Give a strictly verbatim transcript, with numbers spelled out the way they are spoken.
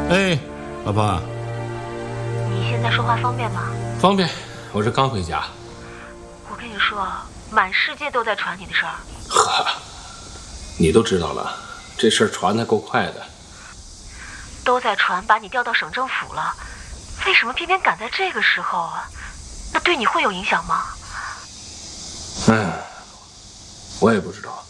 哎，老婆， 你现在说话方便吗？ 方便，我这刚回家。 我跟你说，满世界都在传你的事儿。 呵，你都知道了，这事儿传得够快的。 都在传把你调到省政府了，为什么偏偏赶在这个时候啊？那对你会有影响吗？ 哎，我也不知道。